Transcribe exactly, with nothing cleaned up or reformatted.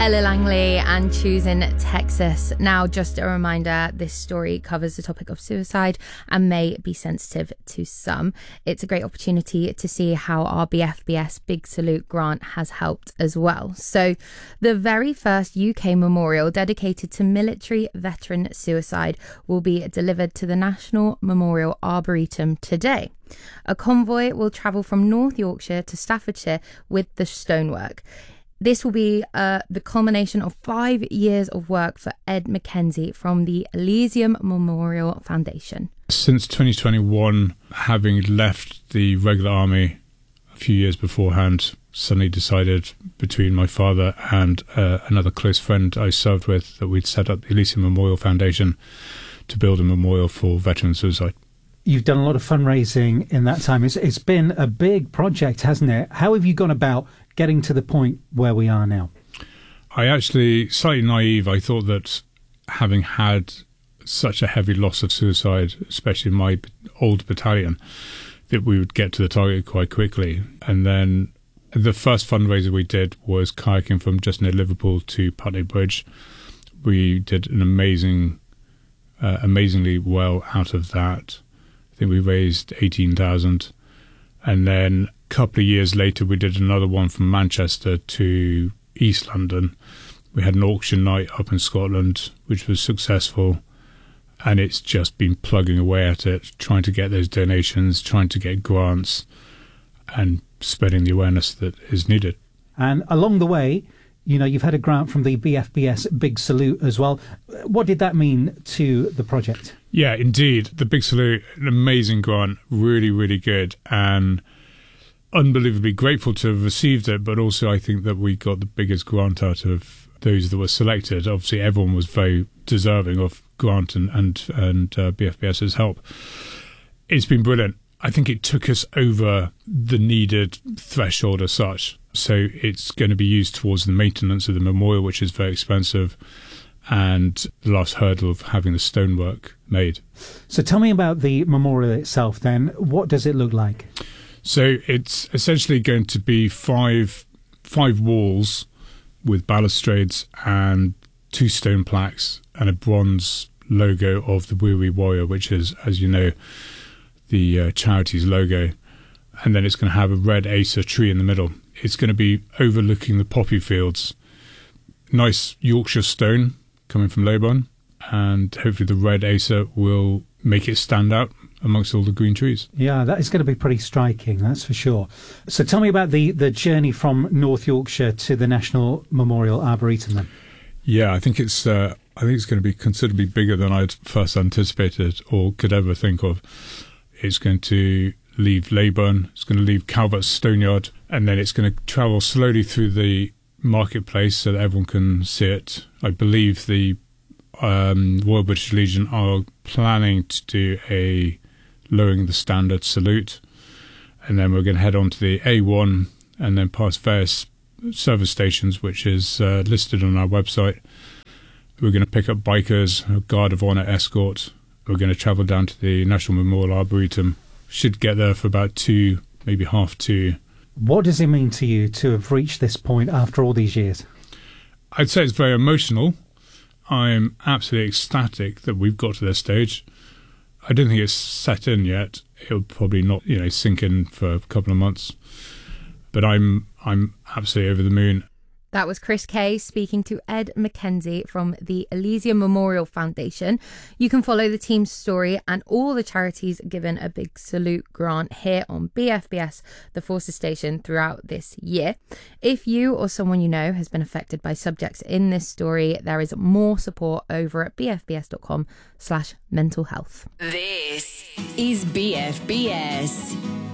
Ella Langley and Choosing Texas. Now, just a reminder, this story covers the topic of suicide and may be sensitive to some. It's a great opportunity to see how our B F B S Big Salute grant has helped as well. So, the very first U K memorial dedicated to military veteran suicide will be delivered to the National Memorial Arboretum today. A convoy will travel from North Yorkshire to Staffordshire with the stonework. This will be uh, the culmination of five years of work for Ed McKenzie from the Elysium Memorial Foundation. Since twenty twenty-one, having left the regular army a few years beforehand, suddenly decided between my father and uh, another close friend I served with that we'd set up the Elysium Memorial Foundation to build a memorial for veteran suicide. You've done a lot of fundraising in that time. It's, it's been a big project, hasn't it? How have you gone about getting to the point where we are now? I actually, slightly naive, I thought that having had such a heavy loss of suicide, especially in my old battalion, that we would get to the target quite quickly. And then the first fundraiser we did was kayaking from just near Liverpool to Putney Bridge. We did an amazing, uh, amazingly well out of that. I think we raised eighteen thousand. And then a couple of years later, we did another one from Manchester to East London. We had an auction night up in Scotland, which was successful. And it's just been plugging away at it, trying to get those donations, trying to get grants, and spreading the awareness that is needed. And along the way, you know, you've had a grant from the B F B S Big Salute as well. What did that mean to the project? Yeah, indeed. The Big Salute, an amazing grant, really, really good, and unbelievably grateful to have received it, but also I think that we got the biggest grant out of those that were selected. Obviously, everyone was very deserving of grant and, and, and uh, BFBS's help. It's been brilliant. I think it took us over the needed threshold as such. So it's going to be used towards the maintenance of the memorial, which is very expensive, and the last hurdle of having the stonework made. So tell me about the memorial itself then. What does it look like? So it's essentially going to be five five walls with balustrades and two stone plaques and a bronze logo of the Weary Warrior, which is, as you know, the uh, charity's logo. And then it's going to have a red Acer tree in the middle. It's going to be overlooking the poppy fields. Nice Yorkshire stone coming from Leybourne, and hopefully the red Acer will make it stand out amongst all the green trees. Yeah, that is going to be pretty striking, that's for sure. So tell me about the, the journey from North Yorkshire to the National Memorial Arboretum then. Yeah, I think it's uh, I think it's going to be considerably bigger than I'd first anticipated or could ever think of. It's going to leave Leybourne, it's going to leave Calvert's Stoneyard, and then it's going to travel slowly through the marketplace so that everyone can see it. I believe the um, Royal British Legion are planning to do a lowering the standard salute, and then we're going to head on to the A one and then past various service stations, which is uh, listed on our website. We're going to pick up bikers, a guard of honour escort. We're going to travel down to the National Memorial Arboretum. Should get there for about two, maybe half two. What does it mean to you to have reached this point after all these years? I'd say it's very emotional. I'm absolutely ecstatic that we've got to this stage. I don't think it's set in yet. It'll probably not, you know, sink in for a couple of months. But I'm I'm absolutely over the moon. That was Chris Kay speaking to Ed McKenzie from the Elysium Memorial Foundation. You can follow the team's story and all the charities given a Big Salute grant here on B F B S, the Forces Station, throughout this year. If you or someone you know has been affected by subjects in this story, there is more support over at bfbs.com slash mental health. This is B F B S.